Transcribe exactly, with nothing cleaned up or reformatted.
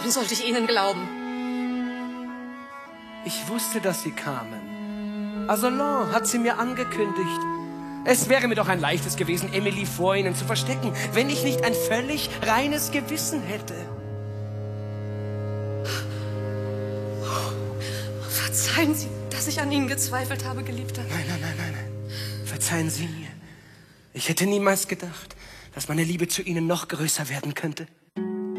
Warum sollte ich Ihnen glauben? Ich wusste, dass Sie kamen. Azoulay hat sie mir angekündigt. Es wäre mir doch ein leichtes gewesen, Emilie vor Ihnen zu verstecken, wenn ich nicht ein völlig reines Gewissen hätte. Verzeihen Sie, dass ich an Ihnen gezweifelt habe, Geliebter. Nein, nein, nein, nein, nein. Verzeihen Sie mir. Ich hätte niemals gedacht, dass meine Liebe zu Ihnen noch größer werden könnte.